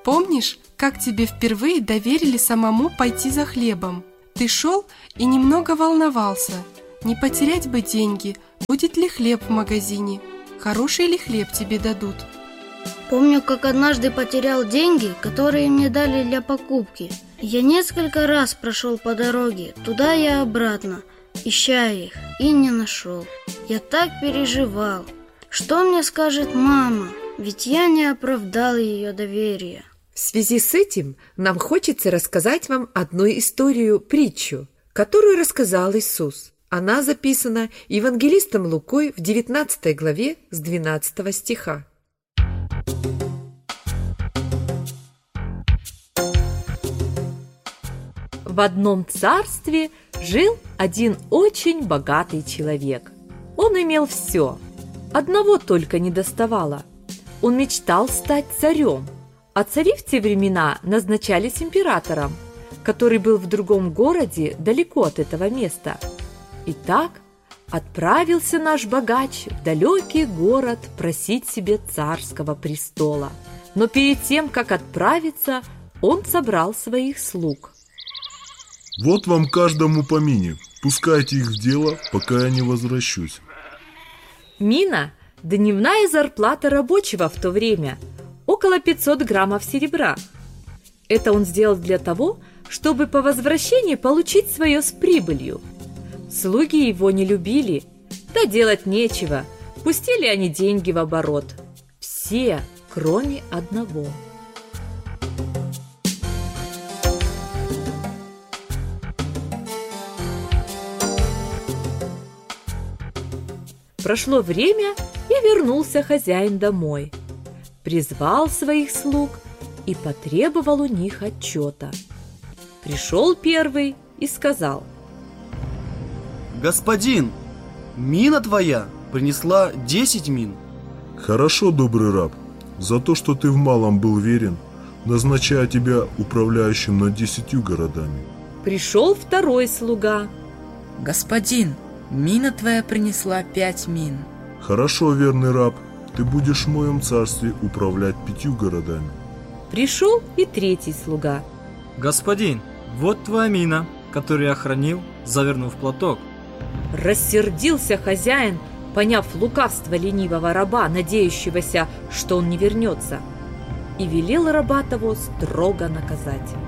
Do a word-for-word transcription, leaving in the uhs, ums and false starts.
Помнишь, как тебе впервые доверили самому пойти за хлебом? Ты шел и немного волновался. Не потерять бы деньги, будет ли хлеб в магазине, хороший ли хлеб тебе дадут. Помню, как однажды потерял деньги, которые мне дали для покупки. Я несколько раз прошел по дороге, туда и обратно, ища их, и не нашел. Я так переживал. Что мне скажет мама? Ведь я не оправдал ее доверия. В связи с этим нам хочется рассказать вам одну историю, притчу, которую рассказал Иисус. Она записана евангелистом Лукой в девятнадцатой главе с двенадцатого стиха. В одном царстве жил один очень богатый человек. Он имел все, одного только недоставало. Он мечтал стать царем, а цари в те времена назначались императором, который был в другом городе далеко от этого места. Итак, отправился наш богач в далекий город просить себе царского престола. Но перед тем, как отправиться, он собрал своих слуг. Вот вам каждому по мине. Пускайте их в дело, пока я не возвращусь. Мина – дневная зарплата рабочего в то время, около пятьсот граммов серебра. Это он сделал для того, чтобы по возвращении получить свое с прибылью. Слуги его не любили, да делать нечего, пустили они деньги в оборот. Все, кроме одного. Прошло время, и вернулся хозяин домой. Призвал своих слуг и потребовал у них отчета. Пришел первый и сказал: «Господин, мина твоя принесла десять мин». Хорошо, добрый раб, за то, что ты в малом был верен, назначаю тебя управляющим над десятью городами. Пришел второй слуга. «Господин, мина твоя принесла пять мин». Хорошо, верный раб, ты будешь в моем царстве управлять пятью городами. Пришел и третий слуга. «Господин, вот твоя мина, которую я хранил, завернув в платок». Рассердился хозяин, поняв лукавство ленивого раба, надеющегося, что он не вернется, и велел раба того строго наказать.